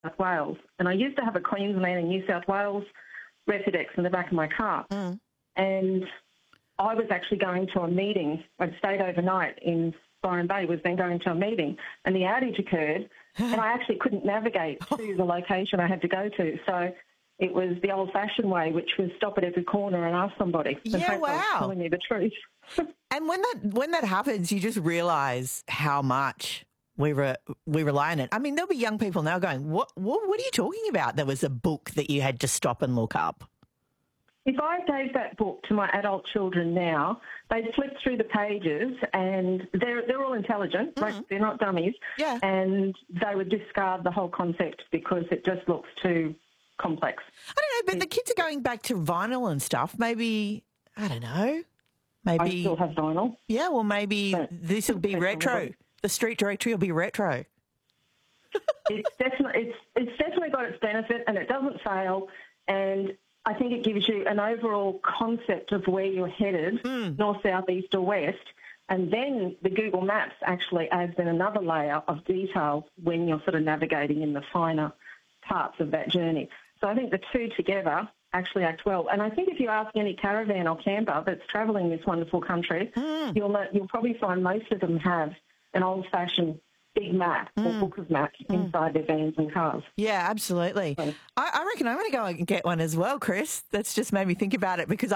South Wales. And I used to have a Queensland and New South Wales Refidex in the back of my car. And I was actually going to a meeting. I'd stayed overnight in Byron Bay, was then going to a meeting, and the outage occurred, and I actually couldn't navigate to the location I had to go to. So it was the old-fashioned way, which was stop at every corner and ask somebody. Yeah, wow. Was telling me the truth. And when that happens, you just realise how much we rely on it. I mean, there'll be young people now going, what are you talking about? There was a book that you had to stop and look up. If I gave that book to my adult children now, they'd flip through the pages, and they're all intelligent, like they're not dummies, and they would discard the whole concept because it just looks too complex. I don't know, but the kids are going back to vinyl and stuff. Maybe, I don't know. Maybe I still have vinyl. Yeah, well, maybe this will be retro. The street directory will be retro. It's definitely got its benefit, and it doesn't fail, and I think it gives you an overall concept of where you're headed, north, south, east or west, and then the Google Maps actually adds in another layer of detail when you're sort of navigating in the finer parts of that journey. So I think the two together actually act well. And I think if you ask any caravan or camper that's travelling this wonderful country, you'll probably find most of them have an old-fashioned big map or book of maps inside their vans and cars. Yeah, absolutely. So, I reckon I'm going to go and get one as well, Chris. That's just made me think about it because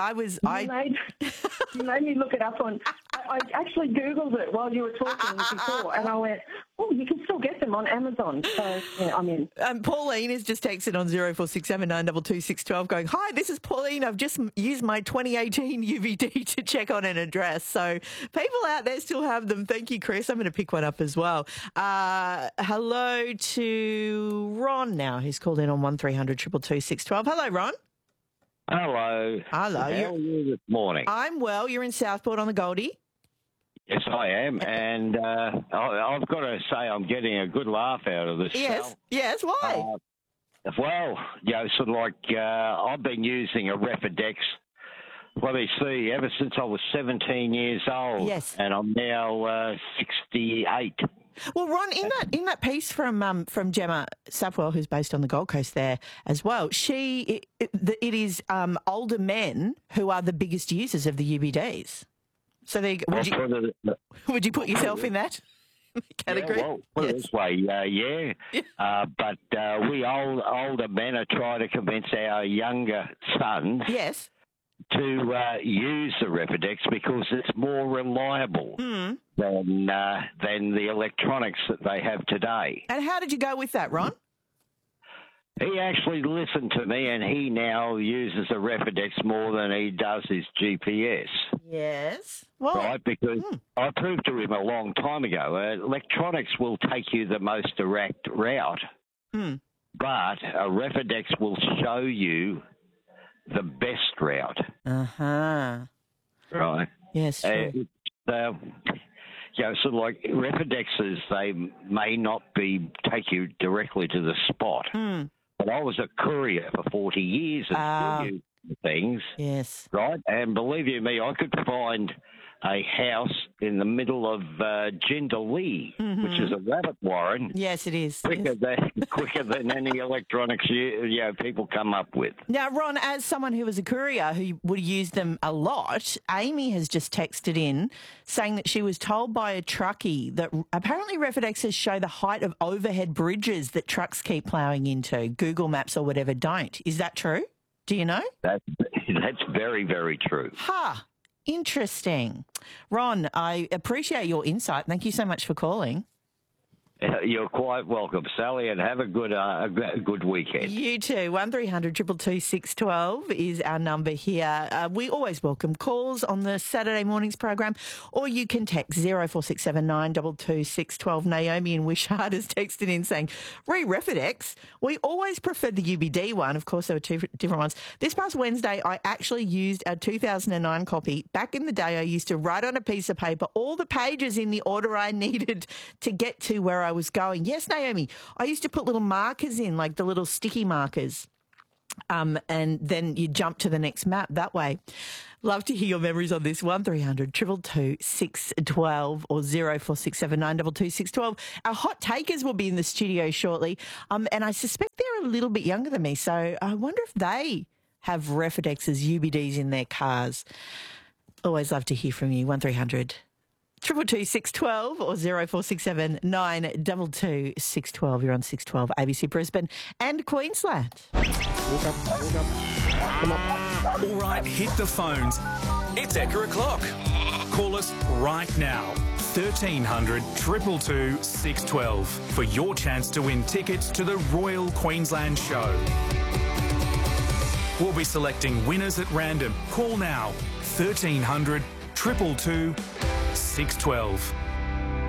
You made me look it up on... I actually Googled it while you were talking before, and I went, oh, you can still get them on Amazon. So, yeah, I'm in. Pauline has just texted on 0467922612 going, hi, this is Pauline. I've just used my 2018 UVD to check on an address. So people out there still have them. Thank you, Chris. I'm going to pick one up as well. Hello to Ron now, who's called in on 1300 222 612. Hello, Ron. Hello. Hello. How are you this morning? I'm well. You're in Southport on the Goldie. Yes, I am, and I've got to say I'm getting a good laugh out of this show. Yes, why? Well, sort of like I've been using a Refidex, let me see, ever since I was 17 years old. Yes. And I'm now 68. Well, Ron, in that piece from Gemma Sapwell, who's based on the Gold Coast there as well, it is older men who are the biggest users of the UBDs. So would you put yourself in that category? Yeah, well, put it this way, but we older men are trying to convince our younger sons to use the Refidex because it's more reliable than the electronics that they have today. And how did you go with that, Ron? He actually listened to me, and he now uses the Refidex more than he does his GPS. Yes. Well, right, because I proved to him a long time ago, electronics will take you the most direct route, but a Refidex will show you the best route. Right. Yes, true. Sort of like Refidexes, they may not take you directly to the spot. But I was a courier for 40 years and still used things. Yes. Right? And believe you me, I could find a house in the middle of Jindalee, which is a rabbit warren. Yes, it is. Quicker than any electronics people come up with. Now, Ron, as someone who was a courier who would use them a lot, Amy has just texted in saying that she was told by a truckie that apparently Refidexes show the height of overhead bridges that trucks keep ploughing into. Google Maps or whatever don't. Is that true? Do you know? That's very, very true. Interesting. Ron, I appreciate your insight. Thank you so much for calling. You're quite welcome, Sally, and have a good weekend. You too. 1300 222 612 is our number here. We always welcome calls on the Saturday mornings program, or you can text 0467 222 612. Naomi in Wishart has texted in saying, Refidex, we always preferred the UBD one. Of course, there were two different ones. This past Wednesday, I actually used a 2009 copy. Back in the day, I used to write on a piece of paper all the pages in the order I needed to get to where I was going. Yes, Naomi, I used to put little markers in, like the little sticky markers. and then you jump to the next map that way. Love to hear your memories on this. 1300 222 612 or 0467 922 612. Our hot takers will be in the studio shortly, and I suspect they're a little bit younger than me, so I wonder if they have Refodex's UBDs in their cars. Always love to hear from you. 1300 222 612 or 0467 922 612. You're on 612 ABC Brisbane and Queensland. All right, hit the phones. It's Ekka O'Clock. Call us right now. 1300 222 612 for your chance to win tickets to the Royal Queensland Show. We'll be selecting winners at random. Call now. 1300 222 612.